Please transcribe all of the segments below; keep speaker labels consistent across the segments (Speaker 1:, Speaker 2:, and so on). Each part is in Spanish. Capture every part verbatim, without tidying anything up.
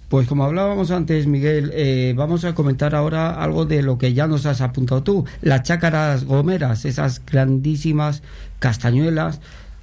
Speaker 1: Pues como hablábamos antes, Miguel, eh, vamos a comentar ahora algo de lo que ya nos has apuntado tú, las chácaras gomeras, esas grandísimas castañuelas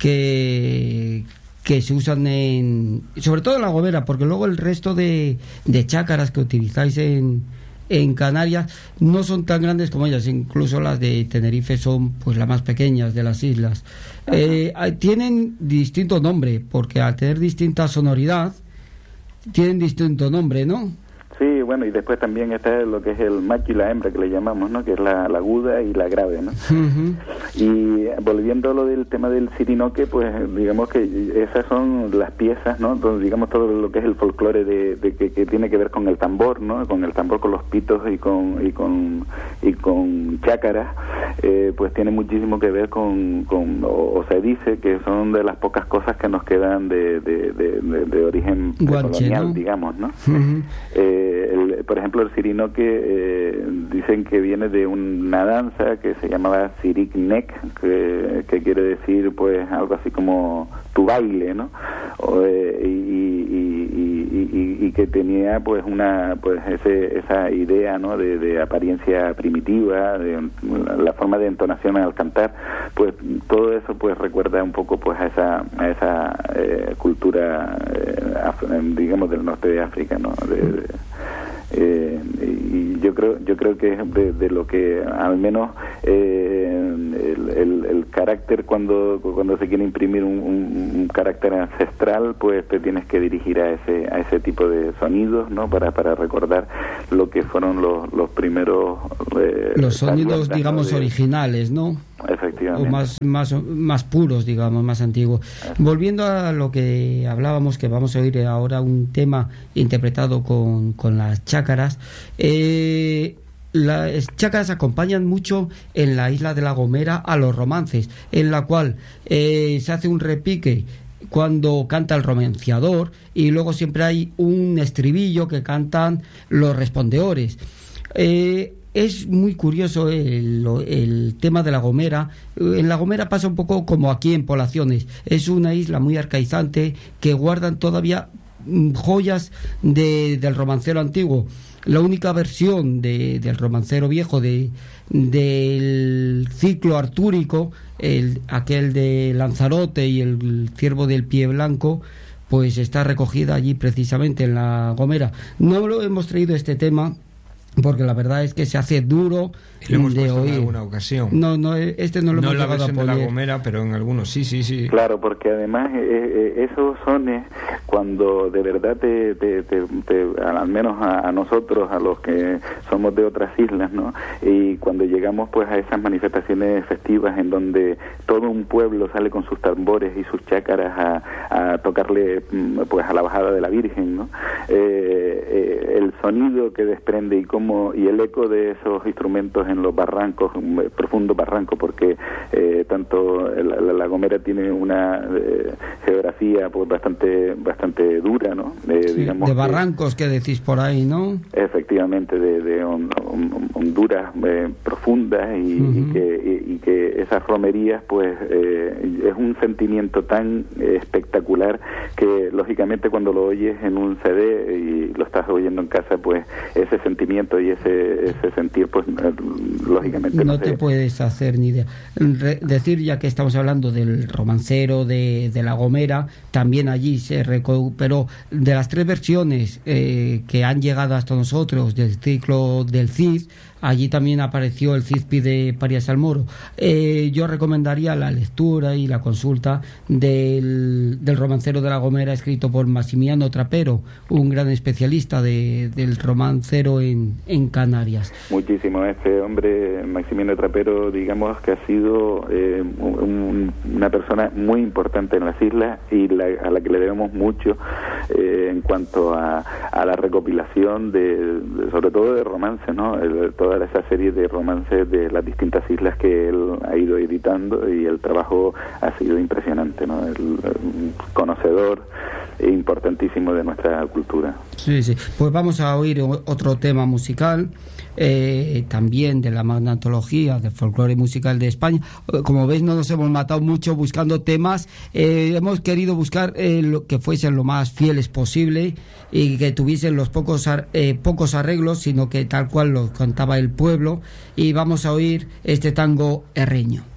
Speaker 1: que, que se usan en, sobre todo en la Gomera, porque luego el resto de, de chácaras que utilizáis en, en Canarias no son tan grandes como ellas, incluso las de Tenerife son pues las más pequeñas de las islas. Eh, tienen distinto nombre, porque al tener distinta sonoridad, tienen distinto nombre, ¿no?
Speaker 2: Sí, bueno, y después también está lo que es el macho y la hembra, que le llamamos, ¿no? Que es la, la aguda y la grave, ¿no?
Speaker 1: Uh-huh.
Speaker 2: Y volviendo a lo del tema del sirinoque, pues digamos que esas son las piezas, ¿no? Entonces, digamos todo lo que es el folclore de, de que, que tiene que ver con el tambor, ¿no? Con el tambor, con los pitos y con y con y con chácaras, eh, pues tiene muchísimo que ver con, con o, o se dice que son de las pocas cosas que nos quedan de, de, de, de, de origen colonial, ¿no? Digamos, ¿no?
Speaker 1: Uh-huh.
Speaker 2: Eh, el, por ejemplo, el sirinoque eh, dicen que viene de una danza que se llamaba siriknek, que, que quiere decir pues algo así como tu baile, ¿no? O, eh, y, y, y, y, y que tenía pues una pues ese, esa idea, ¿no? de, de apariencia primitiva, de la forma de entonación al cantar, pues todo eso pues recuerda un poco pues a esa a esa eh, cultura eh, af- digamos del norte de África, ¿no? De, de, Eh, y yo creo yo creo que es de, de lo que al menos eh, el, el, el carácter cuando cuando se quiere imprimir un, un, un carácter ancestral, pues te tienes que dirigir a ese a ese tipo de sonidos, ¿no? para para recordar lo que fueron los los primeros eh,
Speaker 1: los sonidos, digamos, de... originales, ¿no?
Speaker 2: Efectivamente.
Speaker 1: O más, más, más puros, digamos, más antiguos. Volviendo a lo que hablábamos, que vamos a oír ahora un tema interpretado con, con las chácaras. Eh, las chácaras acompañan mucho en la isla de La Gomera a los romances, en la cual eh, se hace un repique cuando canta el romanciador y luego siempre hay un estribillo que cantan los respondeores. Eh, Es muy curioso el, el tema de La Gomera. En La Gomera pasa un poco como aquí en Poblaciones. Es una isla muy arcaizante que guardan todavía joyas de, del romancero antiguo. La única versión de, del romancero viejo, de, del ciclo artúrico, el, aquel de Lanzarote y el ciervo del pie blanco, pues está recogida allí precisamente en La Gomera. No lo hemos traído este tema porque la verdad es que se hace duro
Speaker 3: y lo hemos
Speaker 1: de
Speaker 3: puesto
Speaker 1: oír.
Speaker 3: En alguna ocasión.
Speaker 1: No, no, este no lo
Speaker 3: no
Speaker 1: hemos
Speaker 3: la
Speaker 1: llegado a
Speaker 3: versión
Speaker 1: poner.
Speaker 3: de La Gomera, pero en algunos sí, sí, sí.
Speaker 2: Claro, porque además eh, eh, esos sones, cuando de verdad te, te, te, te al menos a, a nosotros, a los que somos de otras islas, ¿no? Y cuando llegamos pues a esas manifestaciones festivas en donde todo un pueblo sale con sus tambores y sus chácaras a, a tocarle pues a la bajada de la Virgen, ¿no? Eh, eh, el sonido que desprende y cómo y el eco de esos instrumentos en los barrancos, un profundo barranco, porque eh, tanto la, la, la Gomera tiene una eh, geografía pues bastante bastante dura, ¿no? Eh,
Speaker 1: sí,
Speaker 2: digamos
Speaker 1: de barrancos que, que decís por ahí, ¿no?
Speaker 2: Efectivamente, de, de on, on, honduras eh, profundas y, uh-huh. y, que, y, y que esas romerías pues eh, es un sentimiento tan eh, espectacular que lógicamente cuando lo oyes en un C D y lo estás oyendo en casa, pues ese sentimiento y ese, ese sentir pues eh, lógicamente
Speaker 1: no,
Speaker 2: no
Speaker 1: te
Speaker 2: sé.
Speaker 1: puedes hacer ni idea. Re- decir, ya que estamos hablando del romancero de, de La Gomera, también allí se recuperó de las tres versiones eh, que han llegado hasta nosotros del ciclo del Cid. Allí también apareció el Cid pide parias al moro. Eh, yo recomendaría la lectura y la consulta del, del romancero de La Gomera, escrito por Maximiano Trapero, un gran especialista de, del romancero en, en Canarias.
Speaker 2: Muchísimo. Este hombre, Maximiano Trapero, digamos que ha sido eh, un, una persona muy importante en las islas y la, a la que le debemos mucho eh, en cuanto a, a la recopilación de, de sobre todo de romances, ¿no? El, toda esa serie de romances de las distintas islas que él ha ido editando y el trabajo ha sido impresionante, ¿no? El, el conocedor importantísimo de nuestra cultura.
Speaker 1: Sí, sí. Pues vamos a oír otro tema musical, eh, también de la magnatología de folclore musical de España. Como veis, no nos hemos matado mucho buscando temas. Eh, hemos querido buscar eh, lo que fuesen lo más fieles posible y que tuviesen los pocos ar- eh, pocos arreglos, sino que tal cual los cantaba el pueblo. Y vamos a oír este tango herreño.